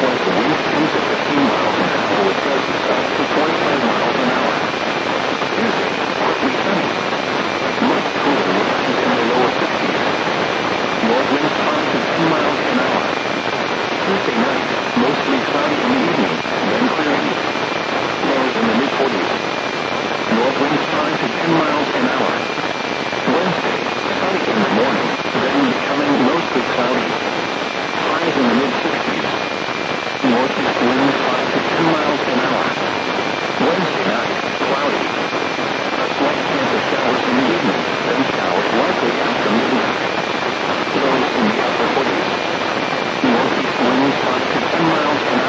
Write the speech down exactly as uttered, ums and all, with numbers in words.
southwest winds ten to fifteen miles an hour with gusts up to twenty-five miles an hour. Tuesday, partly sunny. Much cooler with highs in the lower fifties. North winds five to ten miles an hour. Tuesday night, mostly cloudy and